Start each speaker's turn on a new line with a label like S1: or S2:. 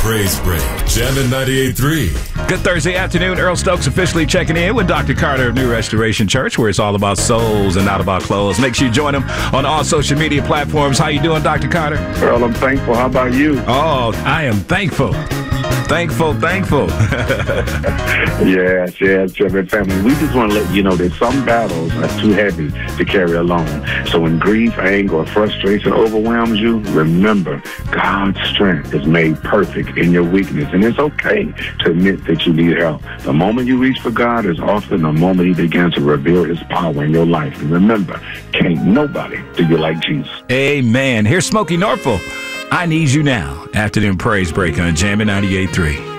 S1: Praise Break, Jammin' 98.3.
S2: Good Thursday afternoon. Earl Stokes officially checking in with Dr. Carter of New Restoration Church, where it's all about souls and not about clothes. Make sure you join him on all social media platforms. How you doing, Dr. Carter?
S3: Earl, I'm thankful. How about you?
S2: Oh, I am thankful. Thankful.
S3: Yes, Trevor family. We just want to let you know that some battles are too heavy to carry alone. So when grief, anger, or frustration overwhelms you, remember God's strength is made perfect in your weakness. And it's okay to admit that you need help. The moment you reach for God is often the moment He begins to reveal His power in your life. And remember, can't nobody do you like Jesus.
S2: Amen. Here's Smokey Norfolk. I Need You Now. Afternoon Praise Break on Jammin' 98.3.